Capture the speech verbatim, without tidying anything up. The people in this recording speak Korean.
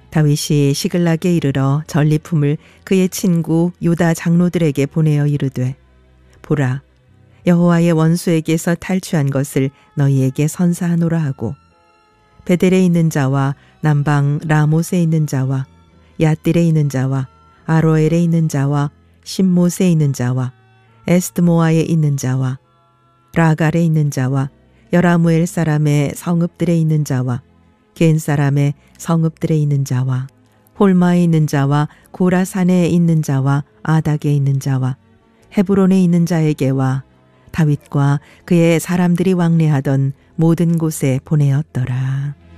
다윗이 시글락에 이르러 전리품을 그의 친구 유다 장로들에게 보내어 이르되 보라 여호와의 원수에게서 탈취한 것을 너희에게 선사하노라 하고 베델에 있는 자와 남방 라못에 있는 자와 얏딜에 있는 자와 아로엘에 있는 자와 심못에 있는 자와 에스드모아에 있는 자와 라갈에 있는 자와 여라무엘 사람의 성읍들에 있는 자와 겐 사람의 성읍들에 있는 자와 홀마에 있는 자와 고라산에 있는 자와 아닥에 있는 자와 헤브론에 있는 자에게와 다윗과 그의 사람들이 왕래하던 모든 곳에 보내었더라.